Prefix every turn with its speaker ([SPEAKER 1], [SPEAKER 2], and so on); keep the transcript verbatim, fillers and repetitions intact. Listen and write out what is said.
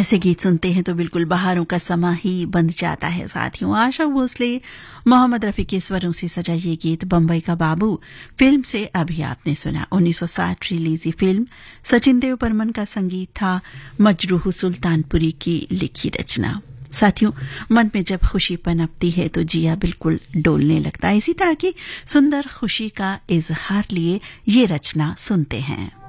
[SPEAKER 1] ऐसे गीत सुनते हैं तो बिल्कुल बहारों का समा ही बंध जाता है। साथियों, आशा भोसले, मोहम्मद रफी के स्वरों से सजा ये गीत बम्बई का बाबू फिल्म से अभी आपने सुना। उन्नीस सौ साठ रिलीज फिल्म, सचिन देव बर्मन का संगीत था, मजरूह सुल्तानपुरी की लिखी रचना। साथियों, मन में जब खुशी पनपती है तो जिया बिल्कुल डोलने लगता है। इसी तरह की सुंदर खुशी का इजहार लिए ये रचना सुनते हैं।